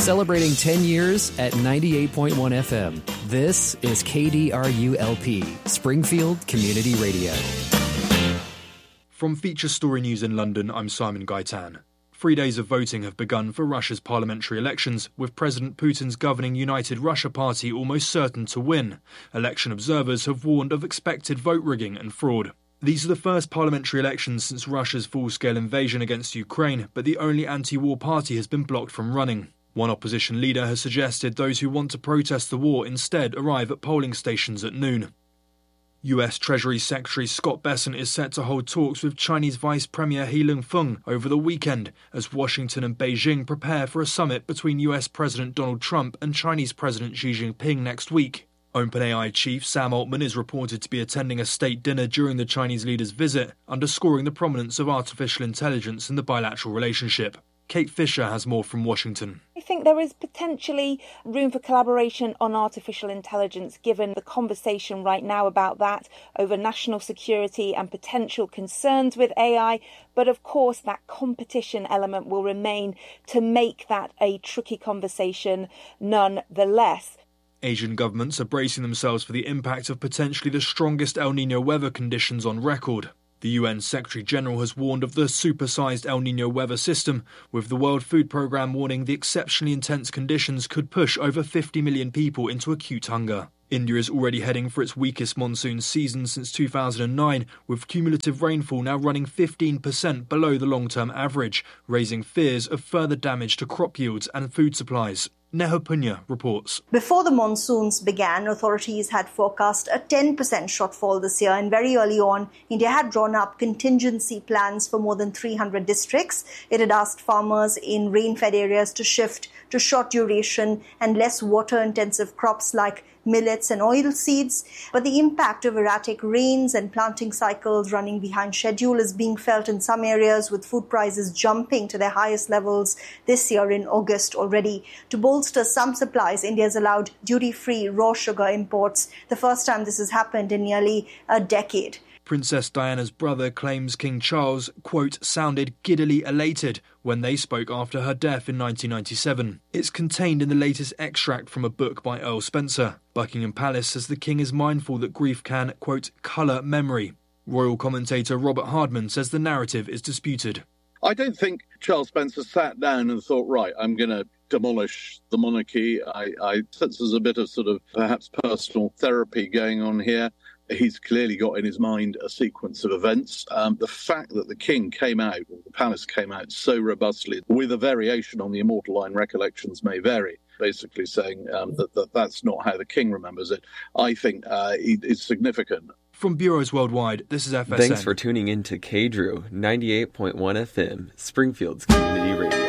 Celebrating 10 years at 98.1 FM. This is KDRU-LP, Springfield Community Radio. From Feature Story News in London, I'm Simon Gaitan. 3 days of voting have begun for Russia's parliamentary elections, with President Putin's governing United Russia Party almost certain to win. Election observers have warned of expected vote rigging and fraud. These are the first parliamentary elections since Russia's full-scale invasion against Ukraine, but the only anti-war party has been blocked from running. One opposition leader has suggested those who want to protest the war instead arrive at polling stations at noon. US Treasury Secretary Scott Bessent is set to hold talks with Chinese Vice Premier He Lung-feng over the weekend as Washington and Beijing prepare for a summit between US President Donald Trump and Chinese President Xi Jinping next week. OpenAI chief Sam Altman is reported to be attending a state dinner during the Chinese leader's visit, underscoring the prominence of artificial intelligence in the bilateral relationship. Kate Fisher has more from Washington. I think there is potentially room for collaboration on artificial intelligence, given the conversation right now about that over national security and potential concerns with AI. But of course, that competition element will remain to make that a tricky conversation nonetheless. Asian governments are bracing themselves for the impact of potentially the strongest El Niño weather conditions on record. The UN Secretary-General has warned of the supersized El Niño weather system, with the World Food Programme warning the exceptionally intense conditions could push over 50 million people into acute hunger. India is already heading for its weakest monsoon season since 2009, with cumulative rainfall now running 15% below the long-term average, raising fears of further damage to crop yields and food supplies. Neha Punya reports. Before the monsoons began, authorities had forecast a 10% shortfall this year, and very early on, India had drawn up contingency plans for more than 300 districts. It had asked farmers in rain-fed areas to shift to short duration and less water-intensive crops like millets and oilseeds. But the impact of erratic rains and planting cycles running behind schedule is being felt in some areas, with food prices jumping to their highest levels this year in August already. To bolster some supplies, India has allowed duty-free raw sugar imports, the first time this has happened in nearly a decade. Princess Diana's brother claims King Charles, quote, sounded giddily elated when they spoke after her death in 1997. It's contained in the latest extract from a book by Earl Spencer. Buckingham Palace says the king is mindful that grief can, quote, colour memory. Royal commentator Robert Hardman says the narrative is disputed. I don't think Charles Spencer sat down and thought, right, I'm going to demolish the monarchy. I sense there's a bit of sort of perhaps personal therapy going on here. He's clearly got in his mind a sequence of events. The fact that the king came out, or the palace came out so robustly, with a variation on the immortal line, recollections may vary, basically saying that's not how the king remembers it, I think is significant. From bureaus worldwide, this is FSN. Thanks for tuning in to KDRU 98.1 FM, Springfield's Community Radio.